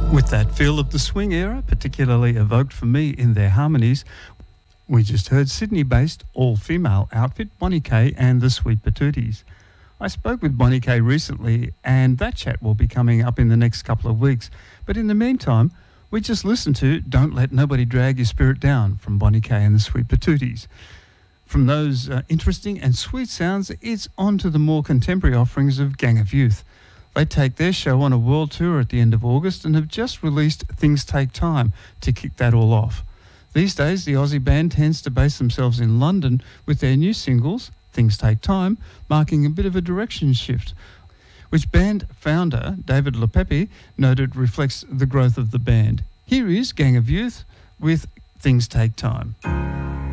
With that feel of the swing era, particularly evoked for me in their harmonies, we just heard Sydney-based all-female outfit Bonnie K and the Sweet Patooties. I spoke with Bonnie K recently, and that chat will be coming up in the next couple of weeks. But in the meantime, we just listened to Don't Let Nobody Drag Your Spirit Down from Bonnie K and the Sweet Patooties. From those interesting and sweet sounds, it's on to the more contemporary offerings of Gang of Youth. They take their show on a world tour at the end of August and have just released Things Take Time to kick that all off. These days, the Aussie band tends to base themselves in London with their new singles, Things Take Time, marking a bit of a direction shift, which band founder David LePepe noted reflects the growth of the band. Here is Gang of Youth with Things Take Time.